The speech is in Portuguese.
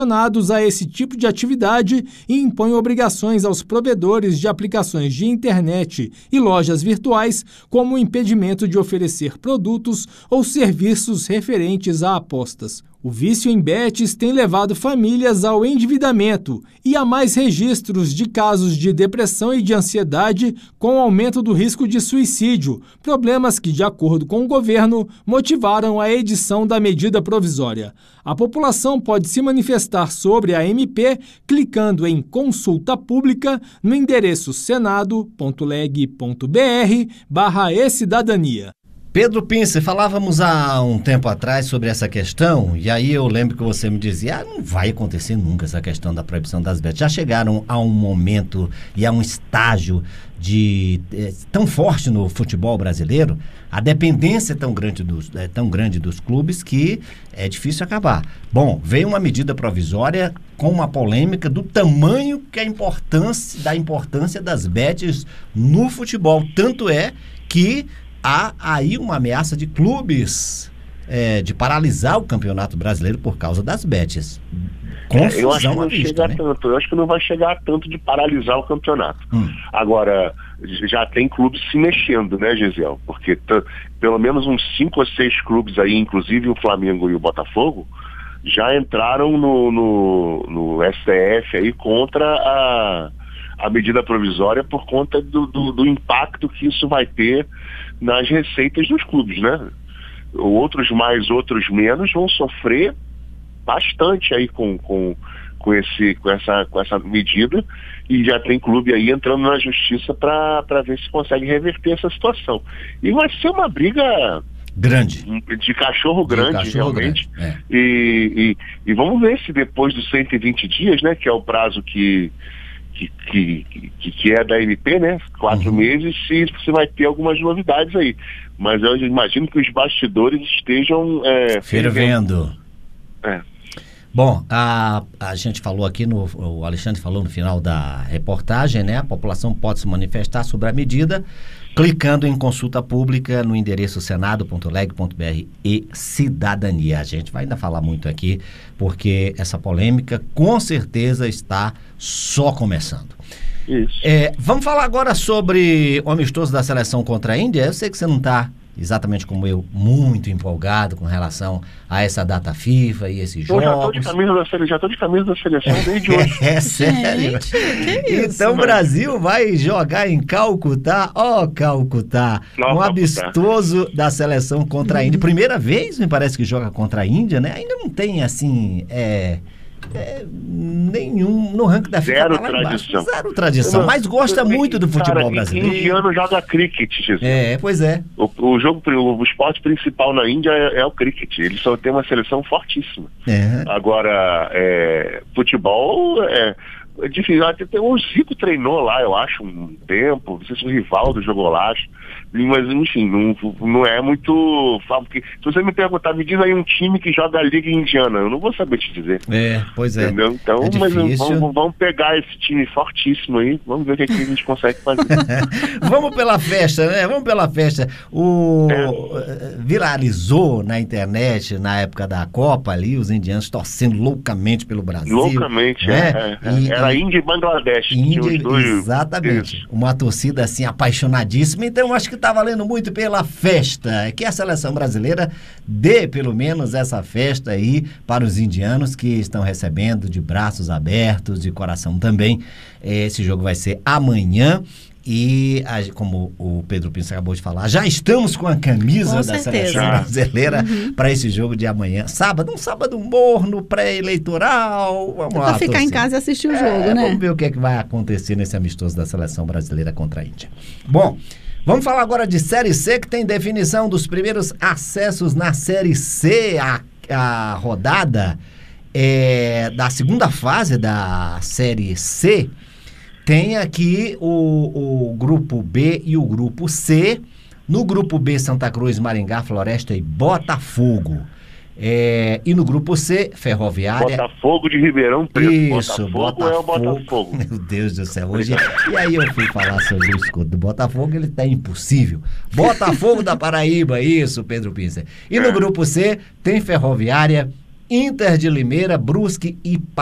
a esse tipo de atividade e impõe obrigações aos provedores de aplicações de internet e lojas virtuais, como o impedimento de oferecer produtos ou serviços referentes a apostas. O vício em bets tem levado famílias ao endividamento e a mais registros de casos de depressão e de ansiedade, com o aumento do risco de suicídio, problemas que, de acordo com o governo, motivaram a edição da medida provisória. A população pode se manifestar sobre a MP clicando em Consulta Pública no endereço senado.leg.br/e-cidadania. Pedro Pince, falávamos há um tempo atrás sobre essa questão, e aí eu lembro que você me dizia, não vai acontecer nunca essa questão da proibição das bets. Já chegaram a um momento e a um estágio tão forte no futebol brasileiro, a dependência é tão grande dos clubes que é difícil acabar. Bom, veio uma medida provisória com uma polêmica do tamanho que da importância das bets no futebol. Tanto é que há aí uma ameaça de clubes de paralisar o Campeonato Brasileiro por causa das bets. Eu acho que não chega tanto. Eu acho que não vai chegar tanto de paralisar o campeonato. Agora, já tem clubes se mexendo, né, Gisele? Porque pelo menos uns 5 ou 6 clubes aí, inclusive o Flamengo e o Botafogo, já entraram no STF aí contra a medida provisória por conta do impacto que isso vai ter nas receitas dos clubes, né? Outros mais, outros menos vão sofrer bastante aí com essa medida, e já tem clube aí entrando na justiça para ver se consegue reverter essa situação. E vai ser uma briga grande, de cachorro grande, realmente. E vamos ver se depois dos 120 dias, né, que é o prazo que é da MP, né? 4 meses, se vai ter algumas novidades aí. Mas eu imagino que os bastidores estejam fervendo. Bom, a gente falou aqui, o Alexandre falou no final da reportagem, né? A população pode se manifestar sobre a medida clicando em consulta pública no endereço senado.leg.br e cidadania. A gente vai ainda falar muito aqui, porque essa polêmica com certeza está só começando. Isso. Vamos falar agora sobre o amistoso da seleção contra a Índia. Eu sei que você não está, exatamente como eu, muito empolgado com relação a essa data FIFA e esses jogos. Eu já estou de camisa da seleção desde hoje. É sério? Gente, que isso? Então o Brasil vai jogar em Calcutá, Calcutá, um amistoso da seleção contra a Índia. Primeira vez, me parece, que joga contra a Índia, né? Ainda não tem, assim, nenhum no ranking da FIFA. Zero tradição, mas gosta muito do futebol brasileiro. Indiano joga cricket, Jesus. Pois é. O esporte principal na Índia é o cricket. Eles só tem uma seleção fortíssima. Agora, futebol é difícil. Até o Zico treinou lá, eu acho, um tempo. Não sei se o Rivaldo jogou lá, mas enfim, não é muito. Porque se você me perguntar, me diz aí um time que joga a Liga Indiana, eu não vou saber te dizer. Pois é. Entendeu? Então, mas vamos pegar esse time fortíssimo aí, vamos ver o que a gente consegue fazer. Vamos pela festa, né? Vamos pela festa. Viralizou na internet, na época da Copa ali, os indianos torcendo loucamente pelo Brasil. Loucamente, era Índia e Bangladesh. Exatamente. Isso. Uma torcida assim apaixonadíssima. Então acho que está valendo muito pela festa. Que a seleção brasileira dê pelo menos essa festa aí para os indianos, que estão recebendo de braços abertos, de coração também. Esse jogo vai ser amanhã. E, como o Pedro Pince acabou de falar, já estamos com a camisa da seleção brasileira para esse jogo de amanhã. Um sábado morno, pré-eleitoral. Vamos lá, ficar torcer em casa e assistir o jogo, né? Vamos ver o que vai acontecer nesse amistoso da seleção brasileira contra a Índia. Bom, vamos falar agora de Série C, que tem definição dos primeiros acessos na Série C. A rodada da segunda fase da Série C tem aqui o grupo B e o grupo C. No grupo B, Santa Cruz, Maringá, Floresta e Botafogo. E no grupo C, Ferroviária. Botafogo de Ribeirão Preto. Isso, Botafogo é o Botafogo. Meu Deus do céu, hoje. E aí eu fui falar sobre o escudo do Botafogo, ele tá impossível. Botafogo da Paraíba, isso, Pedro Pince. E no grupo C tem Ferroviária Inter de Limeira, Brusque e